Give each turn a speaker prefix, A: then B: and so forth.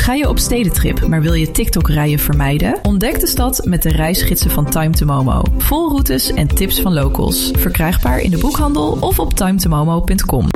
A: Ga je op stedentrip, maar wil je TikTok-rijen vermijden? Ontdek de stad met de reisgidsen van Time to Momo. Vol routes en tips van locals. Verkrijgbaar in de boekhandel of op timetomomo.com.